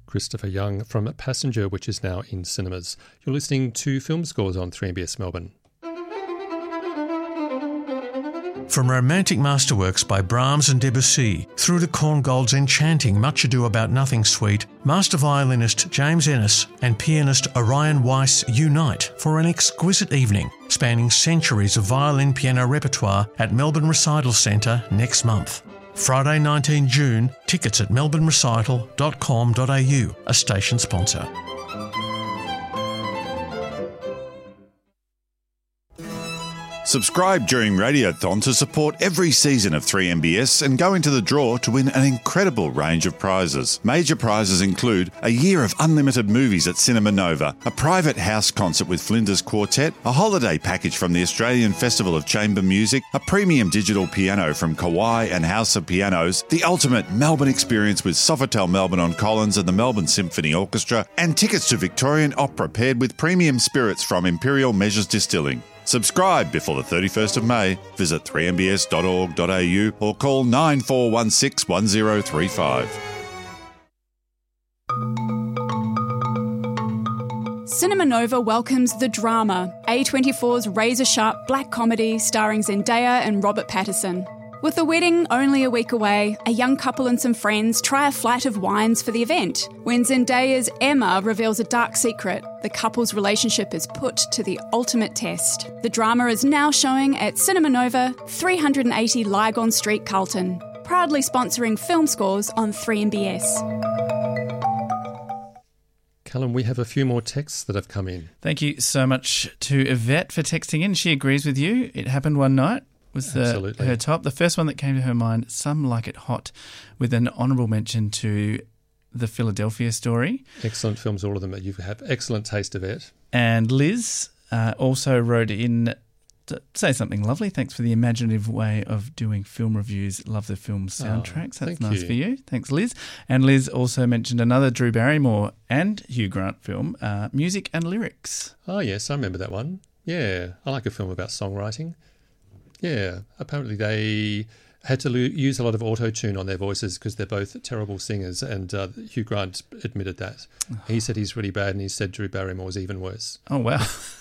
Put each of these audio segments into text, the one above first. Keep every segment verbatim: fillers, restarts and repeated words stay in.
Christopher Young from Passenger, which is now in cinemas. You're listening to Film Scores on three M B S Melbourne. From romantic masterworks by Brahms and Debussy through to Korngold's enchanting Much Ado About Nothing suite, master violinist James Ennis and pianist Orion Weiss unite for an exquisite evening spanning centuries of violin piano repertoire at Melbourne Recital Centre next month. Friday nineteenth June, tickets at melbourne recital dot com dot a u, a station sponsor. Subscribe during Radiothon to support every season of three M B S and go into the draw to win an incredible range of prizes. Major prizes include a year of unlimited movies at Cinema Nova, a private house concert with Flinders Quartet, a holiday package from the Australian Festival of Chamber Music, a premium digital piano from Kawai and House of Pianos, the ultimate Melbourne experience with Sofitel Melbourne on Collins and the Melbourne Symphony Orchestra, and tickets to Victorian Opera paired with premium spirits from Imperial Measures Distilling. Subscribe before the thirty-first of May. Visit three m b s dot org dot a u or call nine four one six one zero three five. Cinema Nova welcomes The Drama, A twenty-four's razor-sharp black comedy starring Zendaya and Robert Pattinson. With the wedding only a week away, a young couple and some friends try a flight of wines for the event. When Zendaya's Emma reveals a dark secret, the couple's relationship is put to the ultimate test. The Drama is now showing at Cinema Nova, three eighty Lygon Street, Carlton. Proudly sponsoring Film Scores on three M B S. Callum, we have a few more texts that have come in. Thank you so much to Yvette for texting in. She agrees with you. It happened one night. Was the, her top. The first one that came to her mind, Some Like It Hot, with an honourable mention to The Philadelphia Story. Excellent films, all of them. You have excellent taste, Yvette. And Liz uh, also wrote in to say something lovely. Thanks for the imaginative way of doing film reviews. Love the film soundtracks. Oh, That's nice you. for you. Thanks, Liz. And Liz also mentioned another Drew Barrymore and Hugh Grant film, uh, Music and Lyrics. Oh, yes, I remember that one. Yeah, I like a film about songwriting. Yeah, apparently they had to lo- use a lot of auto-tune on their voices because they're both terrible singers, and uh, Hugh Grant admitted that. He said he's really bad, and he said Drew Barrymore's even worse. Oh, wow.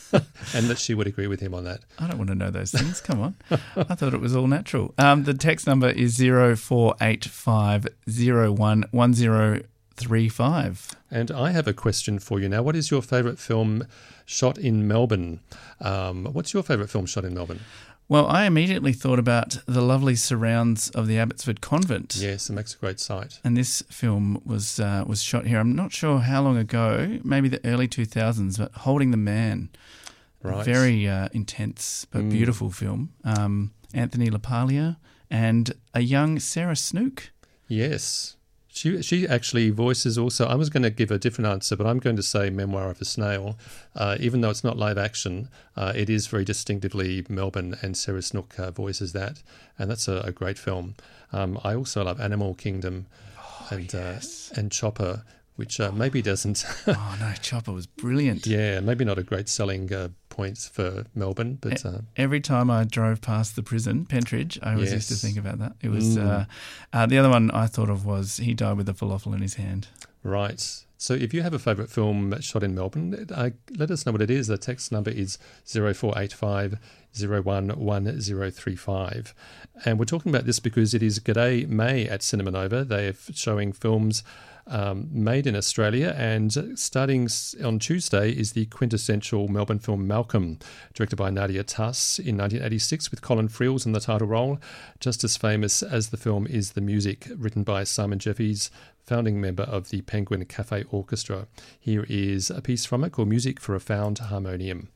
And that she would agree with him on that. I don't want to know those things. Come on. I thought it was all natural. Um, the text number is zero four eight five zero one one zero three five. And I have a question for you now. What is your favourite film shot in Melbourne? Um, what's your favourite film shot in Melbourne? Well, I immediately thought about the lovely surrounds of the Abbotsford Convent. Yes, it makes a great sight. And this film was uh, was shot here. I'm not sure how long ago, maybe the early two thousands, but Holding the Man. Right. Very uh, intense but mm. beautiful film. Um, Anthony LaPaglia and a young Sarah Snook. Yes. She she actually voices also, I was going to give a different answer, but I'm going to say Memoir of a Snail. Uh, even though it's not live action, uh, it is very distinctively Melbourne, and Sarah Snook uh, voices that. And that's a, a great film. Um, I also love Animal Kingdom oh, and yes. uh, and Chopper, which uh, maybe doesn't... oh, no, Chopper was brilliant. Yeah, maybe not a great selling uh, point for Melbourne, but... Uh, Every time I drove past the prison, Pentridge, I always yes. used to think about that. It was... Mm. Uh, uh, the other one I thought of was He Died with a Falafel in His Hand. Right. So if you have a favourite film shot in Melbourne, uh, let us know what it is. The text number is zero four eight five zero one one zero three five. And we're talking about this because it is G'day May at Cinema Nova. They are showing films um, made in Australia, and starting on Tuesday is the quintessential Melbourne film Malcolm, directed by Nadia Tuss in nineteen eighty-six with Colin Friels in the title role. Just as famous as the film is the music, written by Simon Jeffries, founding member of the Penguin Cafe Orchestra. Here is a piece from it called Music for a Found Harmonium.